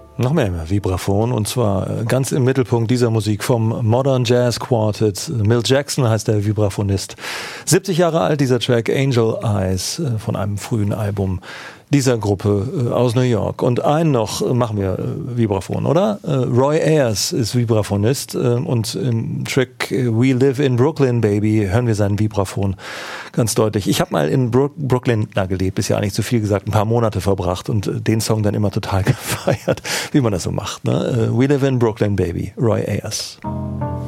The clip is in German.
Noch mehr Vibraphon, und zwar ganz im Mittelpunkt dieser Musik vom Modern Jazz Quartet. Milt Jackson heißt der Vibraphonist. 70 Jahre alt, dieser Track Angel Eyes von einem frühen Album dieser Gruppe aus New York. Und einen noch machen wir Vibraphon, oder? Roy Ayers ist Vibraphonist und im Track We Live in Brooklyn, Baby hören wir seinen Vibraphon ganz deutlich. Ich habe mal in Brooklyn gelebt, ist ja eigentlich zu viel gesagt, ein paar Monate verbracht und den Song dann immer total gefeiert, wie man das so macht. Ne? We Live in Brooklyn, Baby, Roy Ayers.